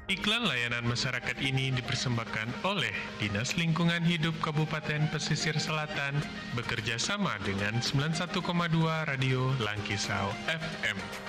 Iklan layanan masyarakat ini dipersembahkan oleh Dinas Lingkungan Hidup Kabupaten Pesisir Selatan bekerja sama dengan 91,2 Radio Langkisau FM.